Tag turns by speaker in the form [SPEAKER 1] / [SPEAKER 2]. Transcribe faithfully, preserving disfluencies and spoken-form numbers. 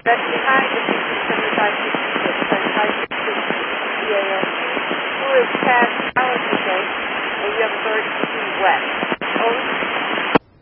[SPEAKER 1] That's behind the fifteen seventy-five sixty-six, seventy-five sixty-six E A S. Who is past College today, and you have authority to proceed west. Over.